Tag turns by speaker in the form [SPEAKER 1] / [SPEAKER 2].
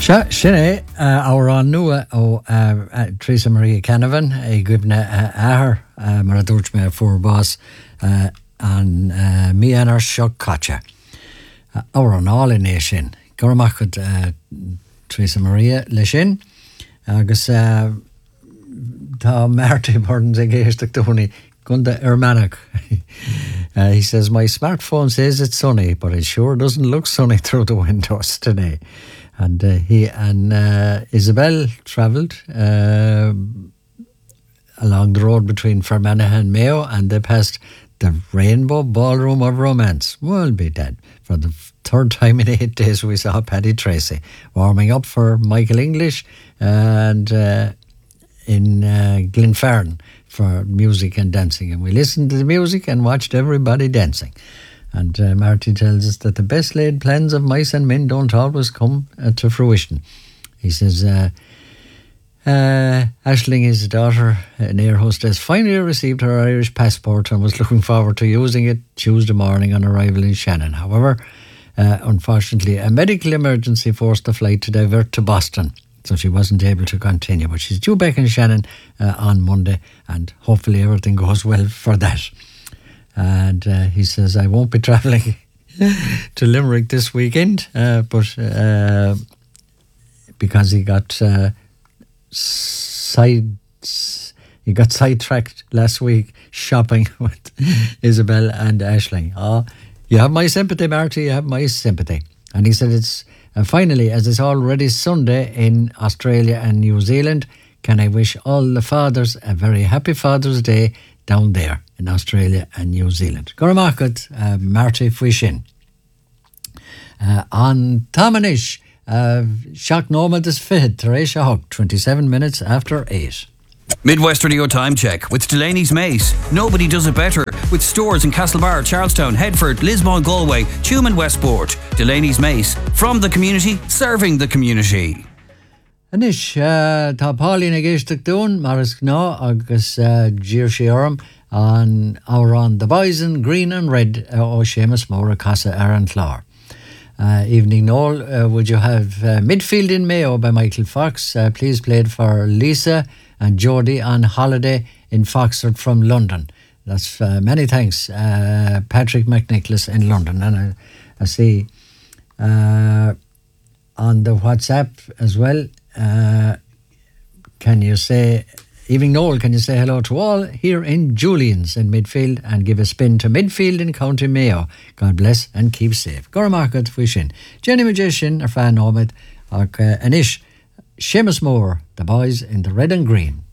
[SPEAKER 1] Sinné árán nua ó Theresa Maria Canavan gcuimhne ahar mar a dúirt mé fuórbás an míanaar seo caite. Árán álané sin. Gormach chud Theresa Maria lei sin agus tá Marty Burns ag éisteach dúnaí Gunda Ermanak. He says, my smartphone says it's sunny, but it sure doesn't look sunny through the windows today. And he and Isabel travelled along the road between Fermanagh and Mayo, and they passed the Rainbow Ballroom of Romance. Well, be dead. For the third time in 8 days, we saw Paddy Tracy warming up for Michael English and in Glenfarne for music and dancing. And we listened to the music and watched everybody dancing. And Marty tells us that the best laid plans of mice and men don't always come to fruition. He says, Aisling, his daughter, an air hostess, finally received her Irish passport and was looking forward to using it Tuesday morning on arrival in Shannon. However, unfortunately, a medical emergency forced the flight to divert to Boston, so she wasn't able to continue. But she's due back in Shannon on Monday, and hopefully everything goes well for that. And he says, I won't be travelling to Limerick this weekend, but because he got sidetracked last week shopping with Isabel and Aisling. Oh, you have my sympathy, Marty, you have my sympathy. And he said it's, finally, as it's already Sunday in Australia and New Zealand, can I wish all the fathers a very happy Father's Day down there in Australia and New Zealand. Goramakot, Marty Fuishin. On Tamanish, Shock Nomad is fit, Teresha Huck, 27 minutes after 8.
[SPEAKER 2] Midwest Radio Time Check with Delaney's Mace. Nobody does it better. With stores in Castlebar, Charlestown, Headford, Lismore, Galway, Tuam and Westport. Delaney's Mace. From the community, serving the community.
[SPEAKER 1] Anish, tá Pauline ag éisteach dún, maras gná agus dír sé orm on the Bison, Green and Red ó Seamus Mór Casa Aaron Clár. Evening Noel, would you have Midfield in Mayo by Michael Fox? Please played for Lisa and Jodie on holiday in Foxford from London. That's many thanks, Patrick McNicholas in London. And I see on the WhatsApp as well, can you say, Evening Noel, can you say hello to all here in Julian's in Midfield and give a spin to Midfield in County Mayo. God bless and keep safe. Goramakot Fuishin. Jenny Magician, our fan Omid, Anish, Seamus Moore, the boys in the red and green.